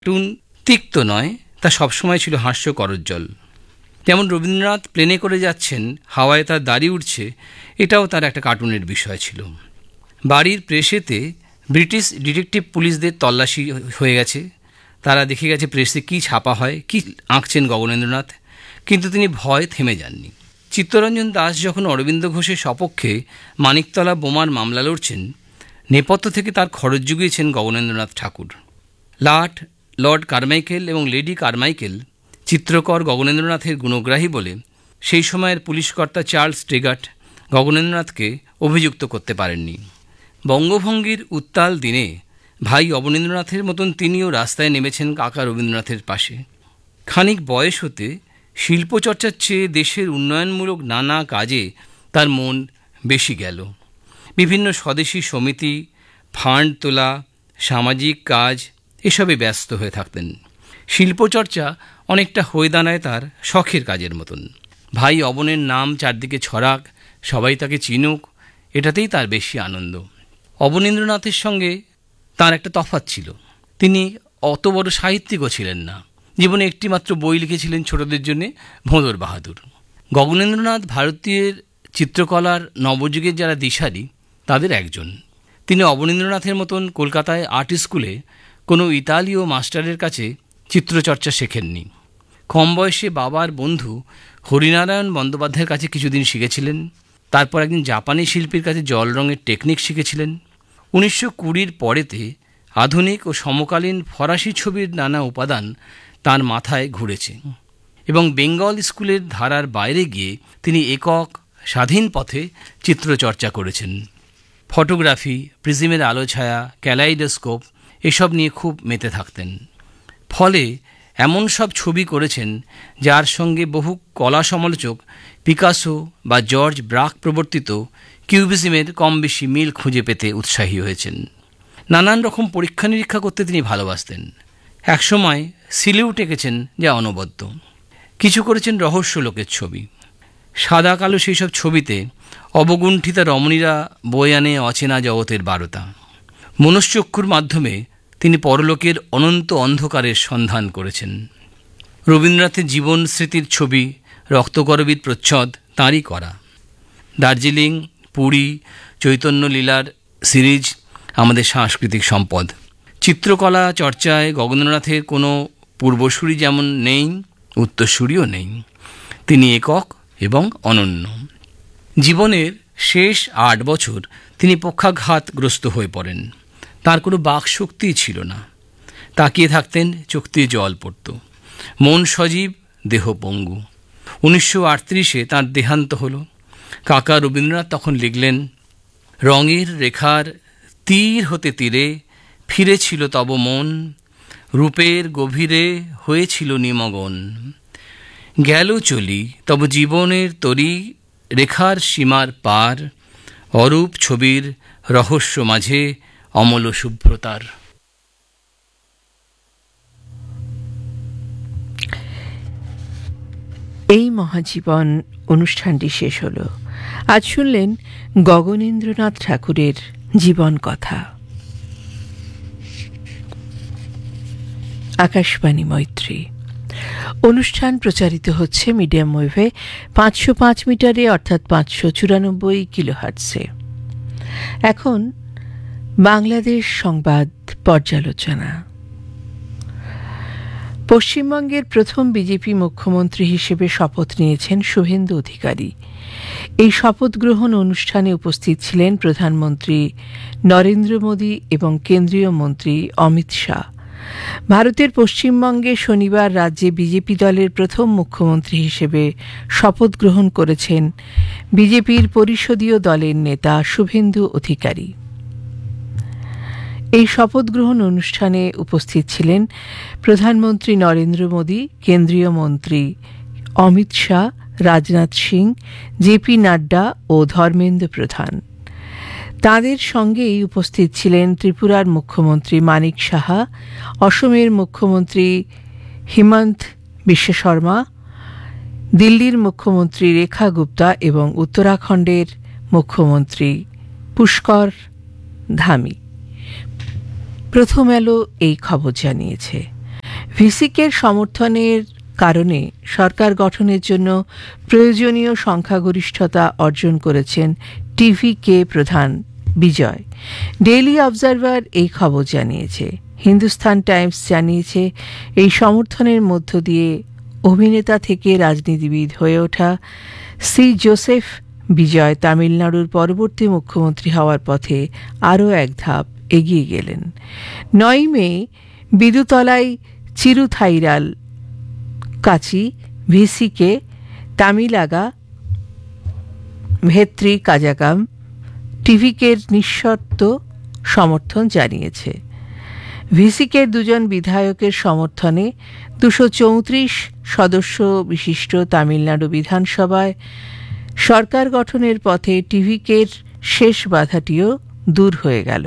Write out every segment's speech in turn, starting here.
Cartoon তিক্ত নয়, তা সবসময় ছিল হাস্যকরোজ্জ্বল। যেমন রবীন্দ্রনাথ প্লেনে করে যাচ্ছেন, হাওয়ায় তার দাড়ি উঠছে, এটাও তার একটা কার্টুনের বিষয় ছিল। বাড়ির প্রেসেতে ব্রিটিশ ডিটেকটিভ পুলিশদের তল্লাশি হয়ে গেছে, তারা দেখে গেছে প্রেসে কী ছাপা হয়, কী আঁকছেন গগনেন্দ্রনাথ, কিন্তু তিনি ভয় থেমে যাননি। চিত্তরঞ্জন দাস যখন অরবিন্দ ঘোষের সপক্ষে মানিকতলা বোমার মামলা লড়ছেন, নেপথ্য থেকে তার খরচ জুগিয়েছেন গগনেন্দ্রনাথ ঠাকুর। লর্ড কারমাইকেল এবং লেডি কারমাইকেল চিত্রকর গগনেন্দ্রনাথের গুণগ্রাহী বলে সেই সময়ের পুলিশকর্তা চার্লস ট্রেগাট গগনেন্দ্রনাথকে অভিযুক্ত করতে পারেননি। বঙ্গভঙ্গের উত্তাল দিনে ভাই অবনীন্দ্রনাথের মতন তিনিও রাস্তায় নেমেছেন কাকা রবীন্দ্রনাথের পাশে। খানিক বয়স হতে শিল্পচর্চার চেয়ে দেশের উন্নয়নমূলক নানা কাজে তার মন বেশি গেল। বিভিন্ন স্বদেশী সমিতি, ফান্ড তোলা, সামাজিক কাজ এসবে ব্যস্ত হয়ে থাকতেন। শিল্পচর্চা অনেকটা হয়ে দাঁড়ায় তার শখের কাজের মতন। ভাই অবনের নাম চারদিকে ছড়াক, সবাই তাকে চিনুক, এটাতেই তার বেশি আনন্দ। অবনীন্দ্রনাথের সঙ্গে তার একটা তফাৎ ছিল, তিনি অত বড় সাহিত্যিকও ছিলেন না। জীবনে একটিমাত্র বই লিখেছিলেন ছোটদের জন্যে, ভোঁদর বাহাদুর। গগনেন্দ্রনাথ ভারতীয় চিত্রকলার নবযুগের যারা দিশারি তাদের একজন। তিনি অবনীন্দ্রনাথের মতন কলকাতায় আর্ট স্কুলে কোনো ইতালীয় মাস্টারের কাছে চিত্রচর্চা শেখেননি। কম বয়সে বাবার বন্ধু হরিনারায়ণ বন্দ্যোপাধ্যায়ের কাছে কিছুদিন শিখেছিলেন, তারপর একজন জাপানি শিল্পীর কাছে জল রঙের টেকনিক শিখেছিলেন। 1920 পরেতে আধুনিক ও সমকালীন ফরাসি ছবির নানা উপাদান তার মাথায় ঘুরেছে এবং বেঙ্গল স্কুলের ধারার বাইরে গিয়ে তিনি একক স্বাধীন পথে চিত্রচর্চা করেছেন। ফটোগ্রাফি, প্রিজমের আলো ছায়া, ক্যালাইডোস্কোপ এসব নিয়ে খুব মেতে থাকতেন। ফলে এমন সব ছবি করেছেন যার সঙ্গে বহু কলা সমালোচক পিকাসো বা জর্জ ব্রাক প্রবর্তিত কিউবিজমের কম বেশি মিল খুঁজে পেতে উৎসাহী হয়েছেন। নানান রকম পরীক্ষা নিরীক্ষা করতে তিনি ভালোবাসতেন। একসময় সিলিউট এঁকেছেন যা অনবদ্য। কিছু করেছেন রহস্য লোকের ছবি। সাদা কালো সেই সব ছবিতে অবগুণ্ঠিতা রমণীরা বয়ে আনে অচেনা জগতের বারতা। মনুষ্যচক্ষুর মাধ্যমে তিনি পরলোকের অনন্ত অন্ধকারের সন্ধান করেছেন। রবীন্দ্রনাথের জীবন স্মৃতির ছবি রক্তকরবীর প্রচ্ছদ তাঁরই করা। দার্জিলিং, পুরী, চৈতন্য লীলার সিরিজ আমাদের সাংস্কৃতিক সম্পদ। চিত্রকলা চর্চায় গগনেন্দ্রনাথের কোনো পূর্বসূরি যেমন নেই, উত্তরসূরিও নেই। তিনি একক এবং অনন্য। জীবনের শেষ 8 বছর তিনি পক্ষাঘাতগ্রস্ত হয়ে পড়েন। তার কোনো বাকশক্তিই ছিল না। তাকিয়ে থাকতেন, চোখ দিয়ে জল পড়ত। মন সজীব, দেহ পঙ্গু। 1938 তাঁর দেহান্ত হল। কাকা রবীন্দ্রনাথ তখন লিখলেন, রঙের রেখার তীর হতে তীরে ফিরেছিল তব মন, রূপের গভীরে হয়েছিল নিমগন। গেল চলি তব জীবনের তরি রেখার সীমার পার, অরূপ ছবির রহস্য মাঝে অমল শুভ্রতার। এই মহাজীবন অনুষ্ঠানটি শেষ হলো। আজ শুনলেন গগনেন্দ্রনাথ ঠাকুরের জীবন কথা। আকাশবাণী মৈত্রী অনুষ্ঠান প্রচারিত হচ্ছে মিডিয়াম ওয়েভে 505 মিটারে, অর্থাৎ 594 কিলোহার্টজে। এখন বাংলাদেশ সংবাদ পর্যালোচনা। পশ্চিমবঙ্গের প্রথম বিজেপি মুখ্যমন্ত্রী হিসেবে শপথ নিয়েছেন শুভেন্দু অধিকারী। এই শপথ গ্রহণ অনুষ্ঠানে উপস্থিত ছিলেন প্রধানমন্ত্রী নরেন্দ্র মোদী এবং কেন্দ্রীয় মন্ত্রী অমিত শাহ। ভারতের পশ্চিমবঙ্গে শনিবার রাজ্যে বিজেপি দলের প্রথম মুখ্যমন্ত্রী হিসেবে শপথ গ্রহণ করেছেন বিজেপির পরিষদীয় দলের নেতা শুভেন্দু অধিকারী। এই শপথ গ্রহণ অনুষ্ঠানে উপস্থিত ছিলেন প্রধানমন্ত্রী নরেন্দ্র মোদী, কেন্দ্রীয় মন্ত্রী অমিত শাহ, রাজনাথ সিং, জেপি নাড্ডা ও ধর্মেন্দ্র প্রধান। তাঁদের সঙ্গেই উপস্থিত ছিলেন ত্রিপুরার মুখ্যমন্ত্রী মানিক সাহা, অসমের মুখ্যমন্ত্রী হিমন্ত বিশ্ব শর্মা, দিল্লির মুখ্যমন্ত্রী রেখা গুপ্তা এবং উত্তরাখণ্ডের মুখ্যমন্ত্রী পুষ্কর ধামি। প্রথম আলো এই খবর জানিয়েছে। ভিসিকের সমর্থনের কারণে সরকার গঠনের জন্য প্রয়োজনীয় সংখ্যাগরিষ্ঠতা অর্জন করেছেন টিভিকে প্রধান বিজয়। ডেইলি অবজারভার এই খবর জানিয়েছে। হিন্দুস্তান টাইমস জানিয়েছে এই সমর্থনের মধ্য দিয়ে অভিনেতা থেকে রাজনীতিবিদ হয়ে ওঠা সি জোসেফ বিজয় তামিলনাড়ুর পরবর্তী মুখ্যমন্ত্রী হওয়ার পথে আরও এক ধাপ এগিয়ে গেলেন। 9 মে বিদুতলাই চিরুথাইরাল কাচি ভিসিকে তামিলাগা ভেত্রী কাজাকাম টিভিকের নিঃশর্ত সমর্থন জানিয়েছে। ভিসিকের দুজন বিধায়কের সমর্থনে 234 সদস্য বিশিষ্ট তামিলনাড়ু বিধানসভায় সরকার গঠনের পথে টিভিকের শেষ বাধাটিও দূর হয়ে গেল।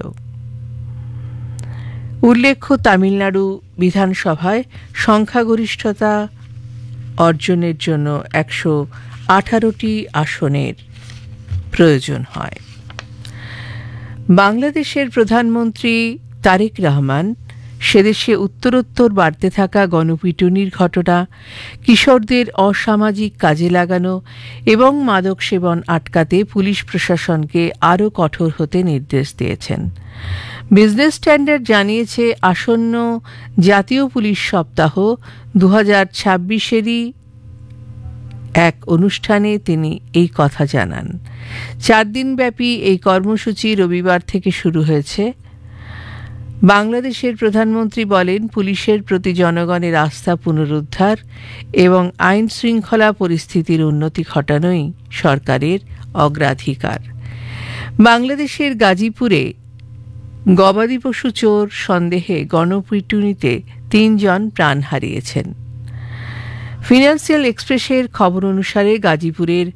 উল্লেখ্য, তামিলনাড়ু বিধানসভায় সংখ্যাগরিষ্ঠতা অর্জনের জন্য 118টি আসনের প্রয়োজন হয়। বাংলাদেশের প্রধানমন্ত্রী তারেক রহমান সেদেশে উত্তরোত্তর বাড়তে থাকা গণপিটুনির ঘটনা, কিশোরদের অসামাজিক কাজে লাগানো এবং মাদক সেবন আটকাতে পুলিশ প্রশাসনকে আরও কঠোর হতে নির্দেশ দিয়েছেন। বিজনেস স্ট্যান্ডার্ড জানিয়েছে আসন্ন জাতীয় পুলিশ সপ্তাহ 2026-এরই এক অনুষ্ঠানে তিনি এই কথা জানান। 4 দিনব্যাপী এই কর্মসূচি রবিবার থেকে শুরু হয়েছে। বাংলাদেশের প্রধানমন্ত্রী বলেন, পুলিশের প্রতি জনগণের আস্থা পুনরুদ্ধার এবং আইন শৃঙ্খলা পরিস্থিতির উন্নতি ঘটানোই সরকারের অগ্রাধিকার। বাংলাদেশের গাজীপুরে গবাদি পশু চোর সন্দেহে গণপিটুনিতে 3 জন প্রাণ হারিয়েছেন। ফিনান্সিয়াল এক্সপ্রেসের খবর অনুসারে গাজীপুরের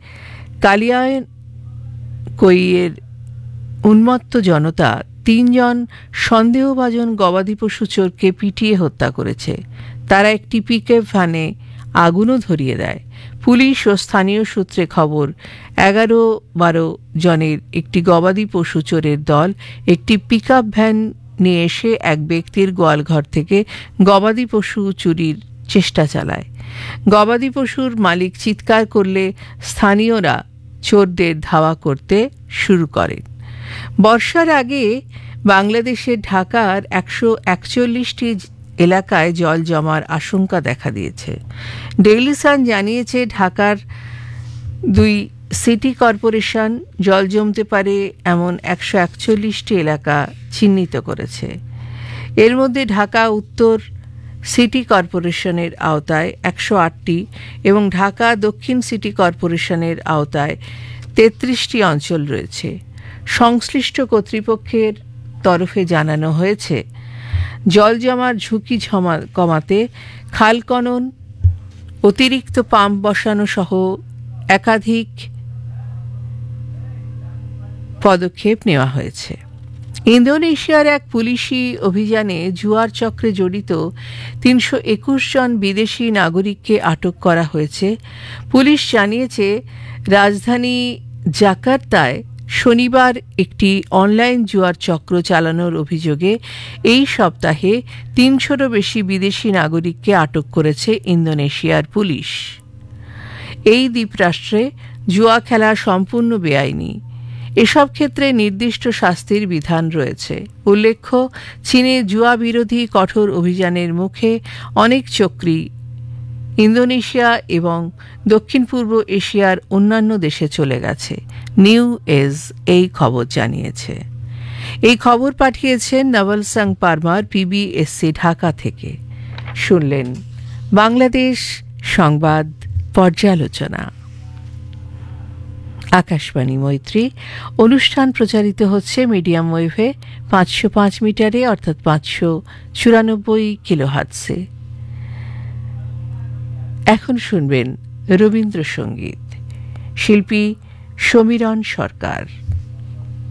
কালিয়াকৈয়ের উন্মত্ত জনতা 3 জন সন্দেহভাজন গবাদি পশু চোরকে পিটিয়ে হত্যা করেছে। তারা একটি পিকআপ ভ্যানে আগুনও ধরিয়ে দেয়। পুলিশ ও স্থানীয় সূত্রে খবর, 11-12 জনের একটি গবাদি পশু চোরের দল একটি পিকআপ ভ্যান নিয়ে এসে এক ব্যক্তির গোয়ালঘর থেকে গবাদি পশু চুরির চেষ্টা চালায়। গবাদি পশুর মালিক চিৎকার করলে স্থানীয়রা চোরদের ধাওয়া করতে শুরু করেন। বর্ষার আগে বাংলাদেশের ঢাকার 141টি এলাকায় জল জমার আশঙ্কা দেখা দিয়েছে। ডেইলি সান জানিয়েছে ঢাকার 2 সিটি কর্পোরেশন জল জমতে পারে এমন 141টি এলাকা চিহ্নিত করেছে। এর মধ্যে ঢাকা উত্তর সিটি কর্পোরেশনের আওতায় 108টি এবং ঢাকা দক্ষিণ সিটি কর্পোরেশনের আওতায় 33টি অঞ্চল রয়েছে। সংশ্লিষ্ট কর্তৃপক্ষের তরফে জানানো হয়েছে, জল জমার ঝুঁকি কমাতে খাল খনন, অতিরিক্ত পাম্প বসানো সহ একাধিক পদক্ষেপ নেওয়া হয়েছে। ইন্দোনেশিয়ার এক পুলিশি অভিযানে জুয়ার চক্রে জড়িত 321 জন বিদেশি নাগরিককে আটক করা হয়েছে। পুলিশ জানিয়েছে, রাজধানী জাকার্তায় শনিবার একটি অনলাইন জুয়ার চক্র চালানোর অভিযোগে এই সপ্তাহে 300-রও বেশি বিদেশি নাগরিককে আটক করেছে ইন্দোনেশিয়ার পুলিশ। এই দ্বীপরাষ্ট্রে জুয়া খেলা সম্পূর্ণ বেআইনি। এসব ক্ষেত্রে নির্দিষ্ট শাস্তির বিধান রয়েছে। উল্লেখ্য, চীনে জুয়া বিরোধী কঠোর অভিযানের মুখে অনেক চক্রী ইন্দোনেশিয়া এবং দক্ষিণ পূর্ব এশিয়ার অন্যান্য দেশে চলে গেছে। নিউ এজ এই খবর জানিয়েছে। এই খবর পাঠিয়েছেন নবল সাং পারমার, পিবিএসসি ঢাকা থেকে। শুনলেন বাংলাদেশ সংবাদ পর্যালোচনা। আকাশবাণী মৈত্রী অনুষ্ঠান প্রচারিত হচ্ছে মিডিয়াম ওয়েভে 505 মিটারে অর্থাৎ 594 কিলোহার্টজে। এখন শুনবেন রবীন্দ্রসঙ্গীত, শিল্পী সমীরণ সরকার।